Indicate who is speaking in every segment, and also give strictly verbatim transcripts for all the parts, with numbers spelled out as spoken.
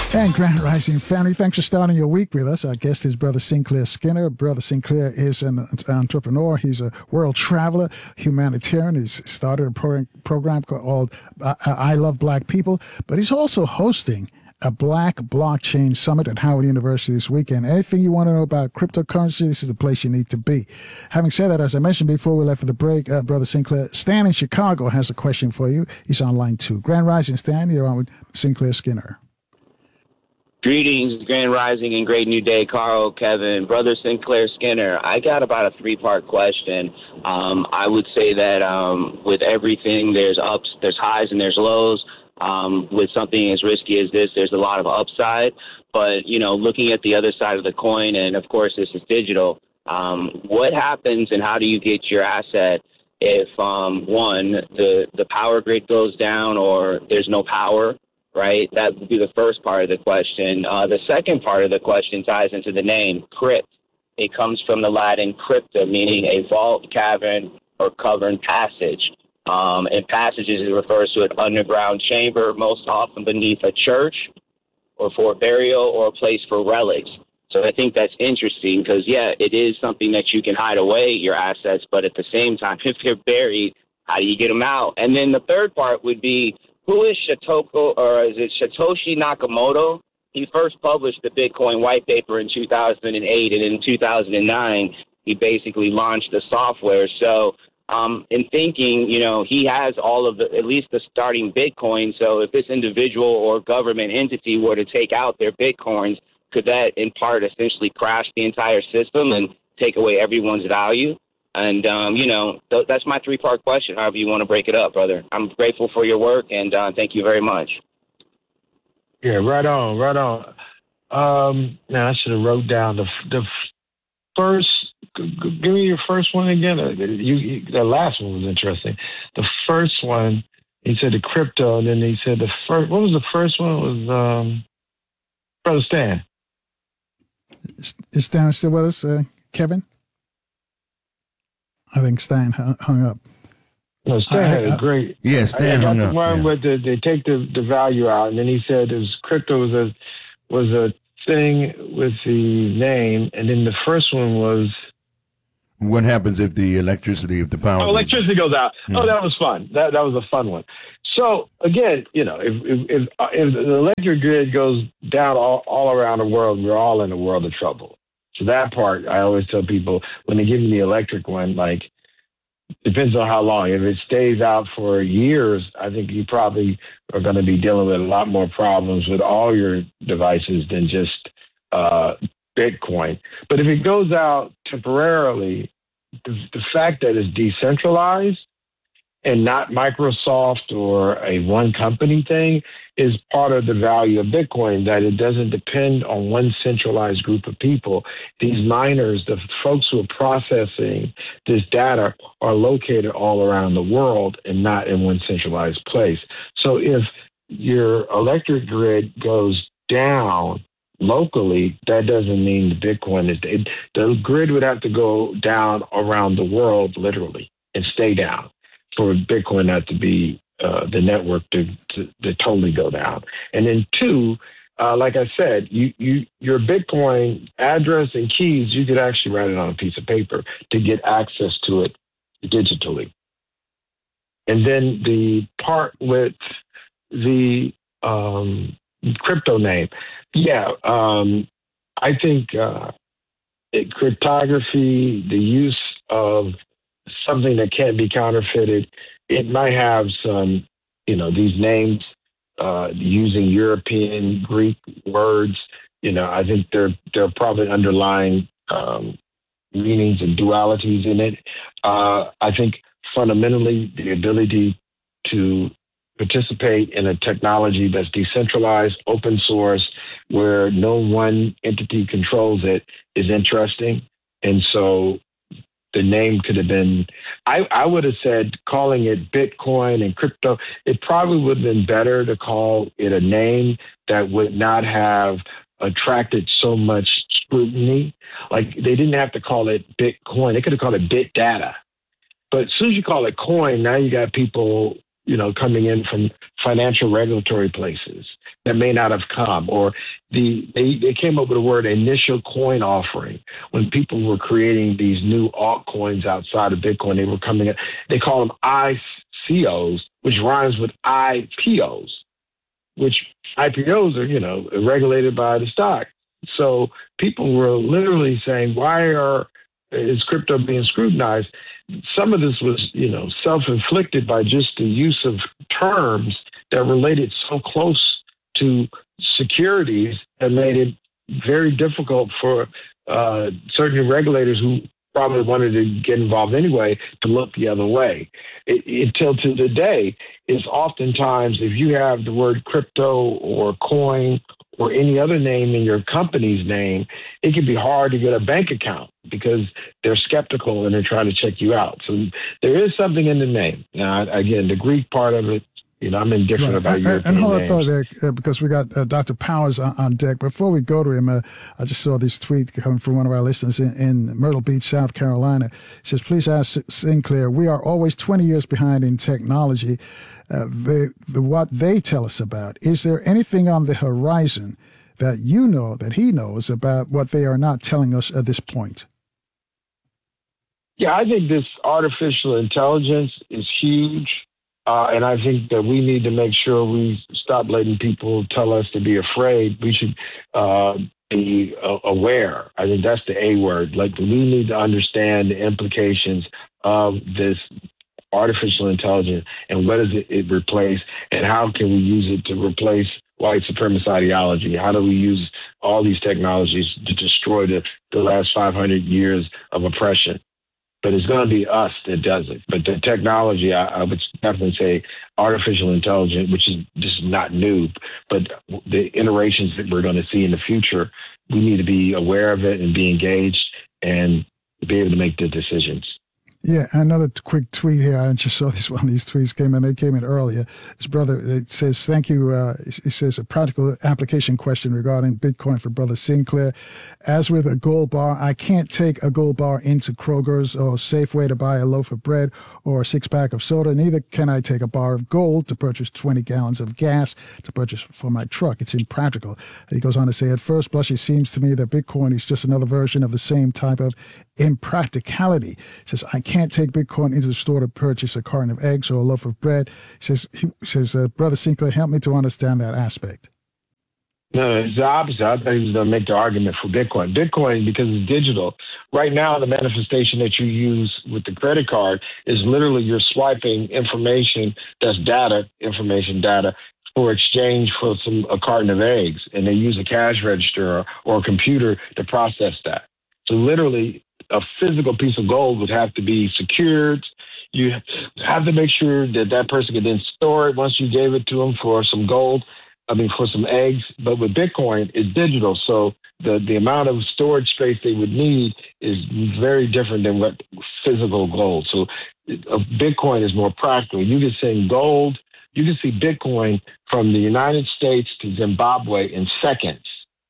Speaker 1: And Grand Rising family, thanks for starting your week with us. Our guest is Brother Sinclair Skinner. Brother Sinclair is an entrepreneur. He's a world traveler, humanitarian. He's started a pro- program called uh, I Love Black People, but he's also hosting a Black Blockchain Summit at Howard University this weekend. Anything you want to know about cryptocurrency, this is the place you need to be. Having said that, as I mentioned before we left for the break, uh, Brother Sinclair, Stan in Chicago has a question for you. He's on line two. Grand Rising, Stan, you're on with Sinclair Skinner.
Speaker 2: Greetings, Grand Rising and great new day, Carl, Kevin, Brother Sinclair Skinner. I got about a three-part question. Um, I would say that um, with everything, there's ups, there's highs, and there's lows. Um, with something as risky as this, there's a lot of upside. But, you know, looking at the other side of the coin, and of course this is digital, um, what happens and how do you get your asset if, um, one, the, the power grid goes down or there's no power, right? That would be the first part of the question. Uh, the second part of the question ties into the name, crypt. It comes from the Latin crypta, meaning a vault, cavern, or cavern passage. Um, and passages, it refers to an underground chamber, most often beneath a church or for burial or a place for relics. So I think that's interesting because, yeah, it is something that you can hide away, your assets, but at the same time, if they're buried, how do you get them out? And then the third part would be, who is Satoshi, or is it Satoshi Nakamoto? He first published the Bitcoin white paper in two thousand eight, and in two thousand nine, he basically launched the software. So Um, in thinking, you know, he has all of the, at least the starting Bitcoin. So if this individual or government entity were to take out their Bitcoins, could that in part essentially crash the entire system and take away everyone's value? And, um, you know, th- that's my three part question, however you want to break it up, brother. I'm grateful for your work and uh, thank you very much.
Speaker 3: Yeah, right on, right on. Um, now I should have wrote down the, the first. Give me your first one again. You, you, the last one was interesting. The first one, he said the crypto, and then he said the first. What was the first one? It was um, Brother Stan.
Speaker 1: Is Stan still with us, uh, Kevin? I think Stan hung up.
Speaker 3: No, Stan I, had a great.
Speaker 4: Yeah, Stan
Speaker 3: I, I
Speaker 4: hung
Speaker 3: got
Speaker 4: up.
Speaker 3: The one
Speaker 4: yeah.
Speaker 3: where the, they take the, the value out, and then he said it was crypto was a was a thing with the name, and then the first one was.
Speaker 4: What happens if the electricity, if the power?
Speaker 3: Oh, electricity goes out.
Speaker 4: Mm-hmm.
Speaker 3: Oh, that was fun. That that was a fun one. So again, you know, if if if, if the electric grid goes down all, all around the world, we're all in a world of trouble. So that part, I always tell people when they give me the electric one, like depends on how long. If it stays out for years, I think you probably are going to be dealing with a lot more problems with all your devices than just. Uh, Bitcoin. But if it goes out temporarily, the, the fact that it's decentralized and not Microsoft or a one company thing is part of the value of Bitcoin, that it doesn't depend on one centralized group of people. These miners, the folks who are processing this data are located all around the world and not in one centralized place. So if your electric grid goes down, locally, that doesn't mean the Bitcoin is it, the grid would have to go down around the world literally and stay down for Bitcoin not to be uh, the network to, to to totally go down. And then two, uh, like I said, you you your Bitcoin address and keys, you could actually write it on a piece of paper to get access to it digitally. And then the part with the um, crypto name. Yeah, um, I think uh, it, cryptography, the use of something that can't be counterfeited, it might have some, you know, these names uh, using European Greek words. You know, I think there there are probably underlying um, meanings and dualities in it. Uh, I think fundamentally the ability to participate in a technology that's decentralized, open source, where no one entity controls it is interesting. And so the name could have been, I, I would have said calling it Bitcoin and crypto, it probably would have been better to call it a name that would not have attracted so much scrutiny. Like they didn't have to call it Bitcoin. They could have called it Bit Data. But as soon as you call it coin, now you got people you know, coming in from financial regulatory places that may not have come, or the they, they came up with a word, initial coin offering. When people were creating these new altcoins outside of Bitcoin, they were coming in, they call them I C Os, which rhymes with I P Os, which I P Os are, you know, regulated by the stock. So people were literally saying, why are is crypto being scrutinized? Some of this was, you know, self-inflicted by just the use of terms that related so close to securities that made it very difficult for uh, certain regulators who probably wanted to get involved anyway to look the other way. It, until to today, it's oftentimes if you have the word crypto or coin or any other name in your company's name, it can be hard to get a bank account because they're skeptical and they're trying to check you out. So there is something in the name. Now, again, the Greek part of it, you know, I'm indifferent
Speaker 1: right.
Speaker 3: about
Speaker 1: and,
Speaker 3: European
Speaker 1: and hold on
Speaker 3: names.
Speaker 1: thought there, uh, because we got uh, Doctor Powers on, on deck. Before we go to him, uh, I just saw this tweet coming from one of our listeners in, in Myrtle Beach, South Carolina. It says, please ask Sinclair, we are always twenty years behind in technology. Uh, they, the, what they tell us about. Is there anything on the horizon that you know, that he knows about what they are not telling us at this point?
Speaker 3: Yeah, I think this artificial intelligence is huge. Uh, and I think that we need to make sure we stop letting people tell us to be afraid. We should uh, be uh, aware. I think that's the A word. Like, we need to understand the implications of this artificial intelligence and what does it, it replace, and how can we use it to replace white supremacist ideology? How do we use all these technologies to destroy the, the last five hundred years of oppression? But it's going to be us that does it. But the technology, I, I would definitely say artificial intelligence, which is just not new, but the iterations that we're going to see in the future, we need to be aware of it and be engaged and be able to make the decisions.
Speaker 1: Yeah, another t- quick tweet here. I just saw this one. These tweets came in. They came in earlier. His brother, it says, thank you. Uh, he says, a practical application question regarding Bitcoin for Brother Sinclair. As with a gold bar, I can't take a gold bar into Kroger's or Safeway to buy a loaf of bread or a six-pack of soda. Neither can I take a bar of gold to purchase twenty gallons of gas to purchase for my truck. It's impractical. He goes on to say, at first blush, it seems to me that Bitcoin is just another version of the same type of impracticality. He says, I can't take Bitcoin into the store to purchase a carton of eggs or a loaf of bread. He says, he says uh, Brother Sinclair, help me to understand that aspect.
Speaker 3: No, it's the opposite. I think he's going to make the argument for Bitcoin. Bitcoin, because it's digital. Right now, the manifestation that you use with the credit card is literally you're swiping information that's data, information data, for exchange for some a carton of eggs. And they use a cash register or, or a computer to process that. So literally, a physical piece of gold would have to be secured. You have to make sure that that person can then store it once you gave it to them for some gold, I mean, for some eggs. But with Bitcoin, it's digital. So the, the amount of storage space they would need is very different than what physical gold. So uh, Bitcoin is more practical. You can send gold. You can see Bitcoin from the United States to Zimbabwe in seconds.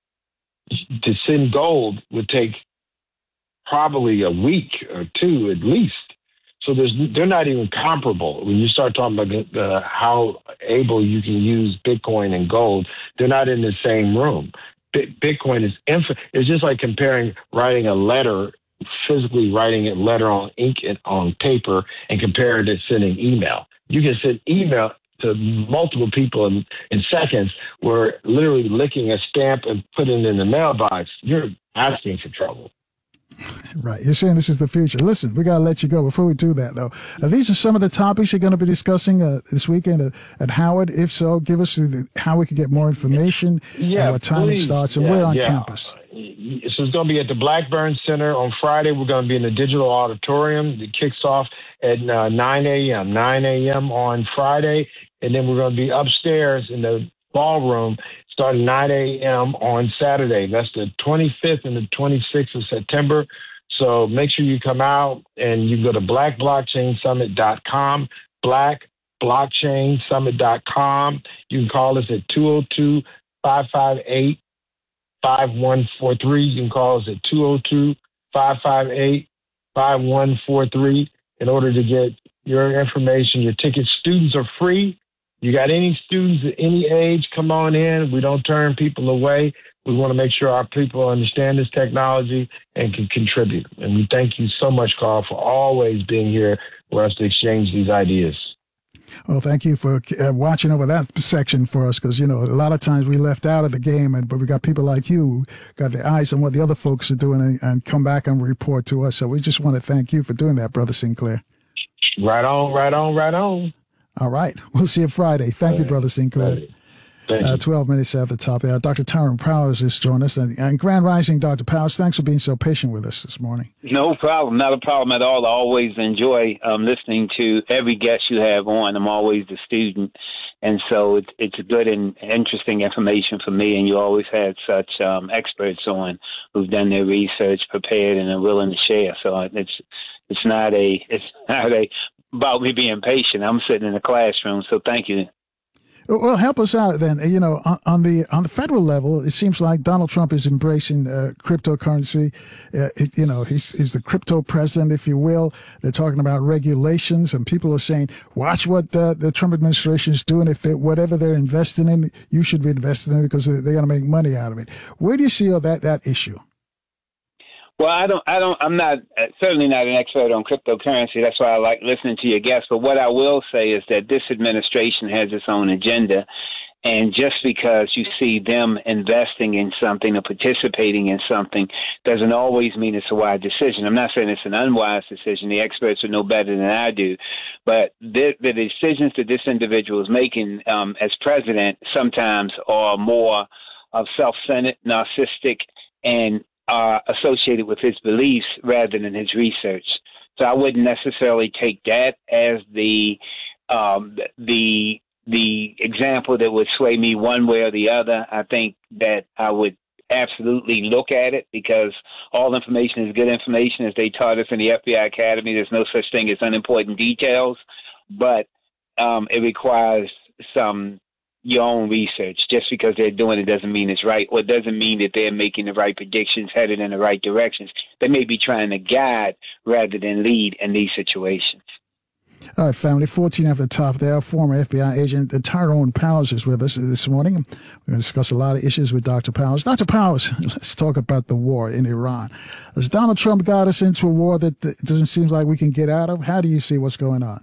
Speaker 3: To send gold would take probably a week or two at least. So there's, they're not even comparable. When you start talking about uh, how able you can use Bitcoin and gold, they're not in the same room. B- Bitcoin is infinite. It's just like comparing writing a letter, physically writing a letter on ink and on paper, and comparing it to sending email. You can send email to multiple people in, in seconds, where literally licking a stamp and putting it in the mailbox, you're asking for trouble.
Speaker 1: Right. You're saying this is the future. Listen, we got to let you go. Before we do that, though, uh, these are some of the topics you're going to be discussing uh, this weekend at, at Howard. If so, give us the, how we can get more information,
Speaker 3: yeah,
Speaker 1: and what time
Speaker 3: please.
Speaker 1: it starts, and
Speaker 3: yeah,
Speaker 1: where on
Speaker 3: yeah.
Speaker 1: campus.
Speaker 3: So it's going to be at the Blackburn Center on Friday. We're going to be in the digital auditorium. It kicks off at uh, nine a.m. nine a.m. on Friday. And then we're going to be upstairs in the ballroom starting nine a.m. on Saturday. That's the twenty-fifth and the twenty-sixth of September. So make sure you come out, and you can go to black blockchain summit dot com, black blockchain summit dot com. You can call us at two oh two, five five eight, five one four three. You can call us at two oh two, five five eight, five one four three in order to get your information, your tickets. Students are free. You got any students at any age, come on in. We don't turn people away. We want to make sure our people understand this technology and can contribute. And we thank you so much, Carl, for always being here for us to exchange these ideas.
Speaker 1: Well, thank you for uh, watching over that section for us, because, you know, a lot of times we left out of the game, and but we got people like you who got their eyes on what the other folks are doing and, and come back and report to us. So we just want to thank you for doing that, Brother Sinclair.
Speaker 3: Right on, right on, right on.
Speaker 1: All right. We'll see you Friday. Thank you, Brother Sinclair. Uh, twelve minutes at the top. Uh, Doctor Tyrone Powers has joined us. And, and Grand Rising, Doctor Powers, thanks for being so patient with us this morning.
Speaker 5: No problem. Not a problem at all. I always enjoy um, listening to every guest you have on. I'm always a student. And so it's, it's good and interesting information for me. And you always had such um, experts on who've done their research, prepared, and are willing to share. So it's it's not a it's not a about me being patient. I'm sitting in the classroom. So thank you.
Speaker 1: Well, help us out then. You know, on, on the on the federal level, it seems like Donald Trump is embracing uh, cryptocurrency. Uh, it, you know, he's, he's the crypto president, if you will. They're talking about regulations, and people are saying, watch what uh, the Trump administration is doing. If they, whatever they're investing in, you should be investing in it because they're, they're going to make money out of it. Where do you see all that that issue?
Speaker 5: Well, I don't, I don't, I'm not, uh, certainly not an expert on cryptocurrency. That's why I like listening to your guests. But what I will say is that this administration has its own agenda. And just because you see them investing in something or participating in something doesn't always mean it's a wise decision. I'm not saying it's an unwise decision. The experts would know better than I do. But the, the decisions that this individual is making um, as president sometimes are more of self-centered, narcissistic, and are associated with his beliefs rather than his research. So I wouldn't necessarily take that as the um, the the example that would sway me one way or the other. I think that I would absolutely look at it because all information is good information, as they taught us in the F B I Academy. There's no such thing as unimportant details, but um, it requires some your own research. Just because they're doing it doesn't mean it's right, or it doesn't mean that they're making the right predictions, headed in the right directions. They may be trying to guide rather than lead in these situations.
Speaker 1: All right, family, fourteen at the top there. Former F B I agent Tyrone Powers is with us this morning. We're going to discuss a lot of issues with Doctor Powers. Doctor Powers, let's talk about the war in Iran. Has Donald Trump got us into a war that it doesn't seem like we can get out of? How do you see what's going on?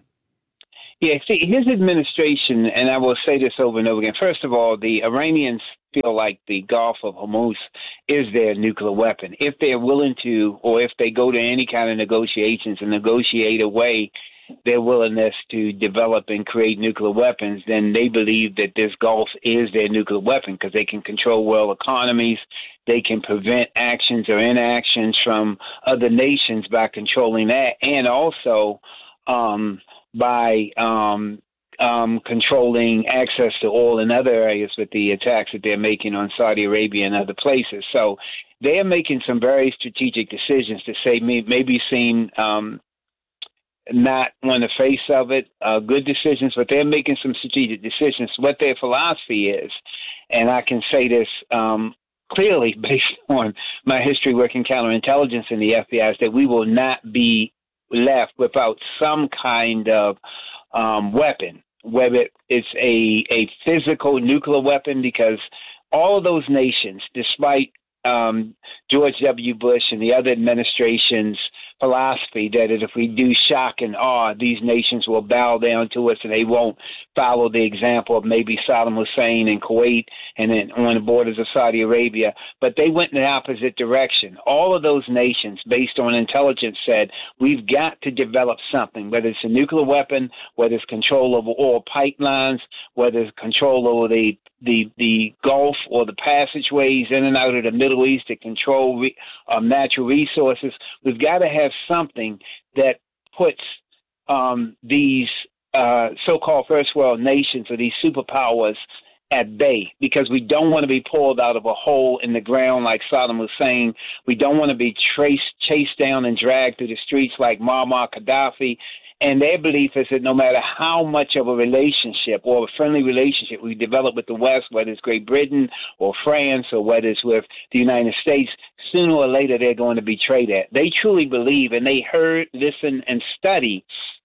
Speaker 5: Yeah, see, his administration, and I will say this over and over again, first of all, the Iranians feel like the Gulf of Hormuz is their nuclear weapon. If they're willing to, or if they go to any kind of negotiations and negotiate away their willingness to develop and create nuclear weapons, then they believe that this Gulf is their nuclear weapon because they can control world economies. They can prevent actions or inactions from other nations by controlling that, and also um, by um, um, controlling access to oil in other areas with the attacks that they're making on Saudi Arabia and other places. So they're making some very strategic decisions to say maybe seem um, not on the face of it, uh, good decisions, but they're making some strategic decisions. What their philosophy is, and I can say this um, clearly based on my history working counterintelligence in the F B I, is that we will not be left without some kind of um, weapon, whether it's a, a physical nuclear weapon, because all of those nations, despite um, George W. Bush and the other administration's philosophy that is, if we do shock and awe, these nations will bow down to us and they won't follow the example of maybe Saddam Hussein in Kuwait and then on the borders of Saudi Arabia. But they went in the opposite direction. All of those nations, based on intelligence, said we've got to develop something, whether it's a nuclear weapon, whether it's control over oil pipelines, whether it's control over the the the Gulf or the passageways in and out of the Middle East to control re, um, natural resources. We've got to have something that puts um, these uh, so-called first world nations or these superpowers at bay, because we don't want to be pulled out of a hole in the ground like Saddam Hussein. We don't want to be traced, chased down and dragged through the streets like Muammar Gaddafi. And their belief is that no matter how much of a relationship or a friendly relationship we develop with the West, whether it's Great Britain or France or whether it's with the United States, sooner or later they're going to betray that. They truly believe, and they heard, listen, and study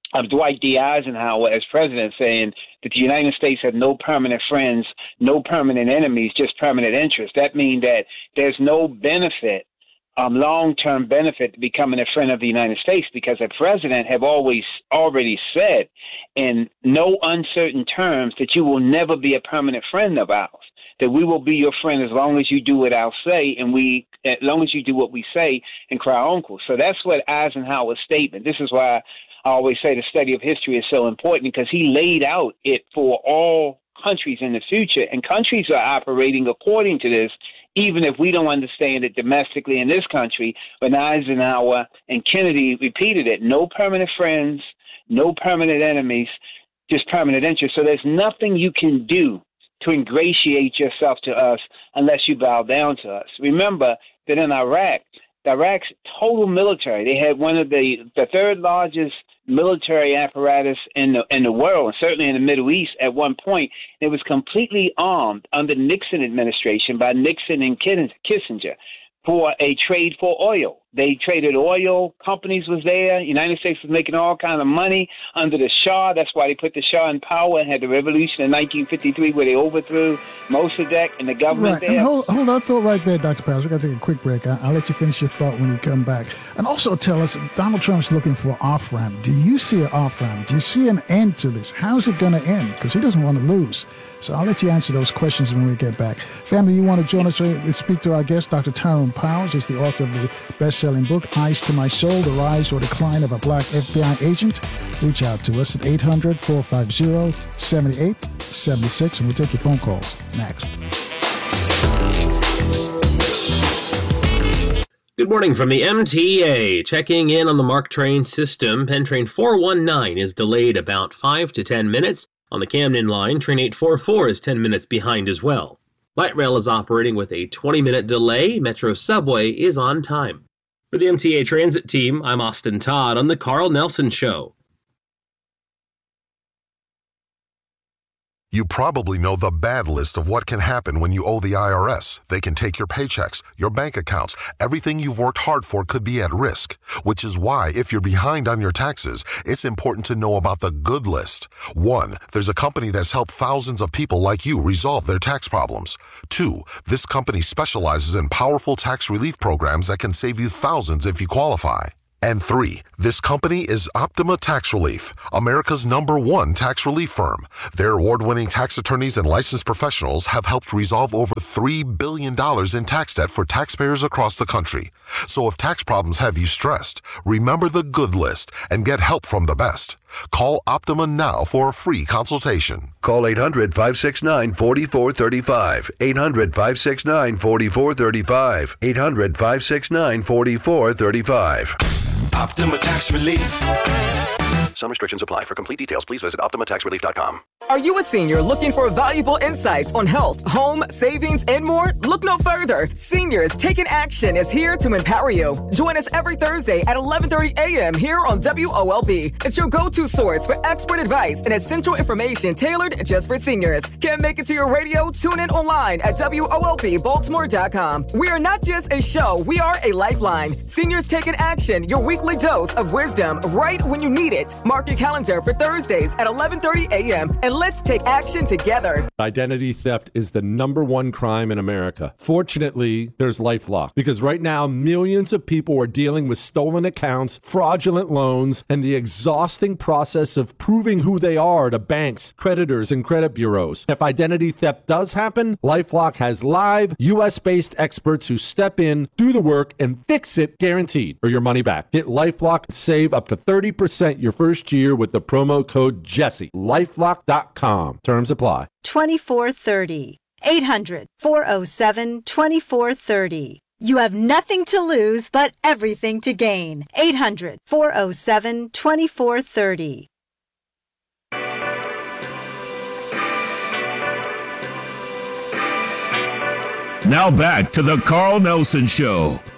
Speaker 5: of Dwight D. Eisenhower as president, saying that the United States had no permanent friends, no permanent enemies, just permanent interests. That means that there's no benefit, um, long-term benefit to becoming a friend of the United States, because the president have always already said in no uncertain terms that you will never be a permanent friend of ours, that we will be your friend as long as you do what I'll say, and we, as long as you do what we say and cry uncle. So that's what Eisenhower's statement. This is why I always say the study of history is so important, because he laid out it for all countries in the future, and countries are operating according to this, even if we don't understand it domestically in this country. But Eisenhower and Kennedy repeated it: no permanent friends, no permanent enemies, just permanent interests. So there's nothing you can do to ingratiate yourself to us unless you bow down to us. Remember that in Iraq, Iraq's total military, they had one of the, the third largest military apparatus in the, in the world, and certainly in the Middle East at one point. It was completely armed under the Nixon administration by Nixon and Kissinger for a trade for oil. They traded oil, companies was there, United States was making all kind of money under the Shah. That's why they put the Shah in power and had the revolution in nineteen fifty-three where they overthrew Mossadegh and the government
Speaker 1: right.
Speaker 5: there.
Speaker 1: And hold, hold that thought right there, Doctor Powers. We've got to take a quick break. I'll, I'll let you finish your thought when you come back. And also tell us, Donald Trump's looking for an off-ramp. Do you see an off-ramp? Do you see an end to this? How's it going to end? Because he doesn't want to lose. So I'll let you answer those questions when we get back. Family, you want to join us and speak to our guest, Doctor Tyrone Powers is the author of the best-selling book, Eyes to My Soul, The Rise or Decline of a Black F B I Agent. Reach out to us at eight hundred, four five zero, seven eight seven six, and we'll take your phone calls next.
Speaker 6: Good morning from the M T A. Checking in on the MARC train system. Penn Train four one nine is delayed about five to ten minutes. On the Camden line, Train eight four four is ten minutes behind as well. Light rail is operating with a twenty minute delay. Metro Subway is on time. For the M T A Transit Team, I'm Austin Todd on The Carl Nelson Show.
Speaker 7: You probably know the bad list of what can happen when you owe the I R S. They can take your paychecks, your bank accounts, everything you've worked hard for could be at risk, which is why if you're behind on your taxes, it's important to know about the good list. One, there's a company that's helped thousands of people like you resolve their tax problems. Two, this company specializes in powerful tax relief programs that can save you thousands if you qualify. And three, this company is Optima Tax Relief, America's number one tax relief firm. Their award-winning tax attorneys and licensed professionals have helped resolve over three billion dollars in tax debt for taxpayers across the country. So if tax problems have you stressed, remember the good list and get help from the best. Call Optima now for a free consultation.
Speaker 8: Call eight hundred, five six nine, four four three five. eight hundred, five six nine, four four three five. eight hundred, five six nine, four four three five.
Speaker 9: Optima Tax Relief.
Speaker 8: Some restrictions apply. For complete details, please visit optima tax relief dot com.
Speaker 10: Are you a senior looking for valuable insights on health, home, savings, and more? Look no further. Seniors Taking Action is here to empower you. Join us every Thursday at eleven thirty a.m. here on W O L B. It's your go-to source for expert advice and essential information tailored just for seniors. Can't make it to your radio? Tune in online at W O L B Baltimore dot com. We are not just a show, we are a lifeline. Seniors Taking Action, your weekly dose of wisdom right when you need it. Mark your calendar for Thursdays at eleven thirty a.m. and let's take action together.
Speaker 11: Identity theft is the number one crime in America. Fortunately, there's LifeLock, because right now millions of people are dealing with stolen accounts, fraudulent loans, and the exhausting process of proving who they are to banks, creditors, and credit bureaus. If identity theft does happen, LifeLock has live U S-based experts who step in, do the work, and fix it guaranteed, or your money back. Get LifeLock and save up to thirty percent your first year with the promo code Jesse. lifelock dot com. Terms apply.
Speaker 12: twenty-four thirty. eight hundred, four oh seven, twenty-four thirty. You have nothing to lose but everything to gain. eight hundred, four oh seven, twenty-four thirty.
Speaker 9: Now back to the Carl Nelson Show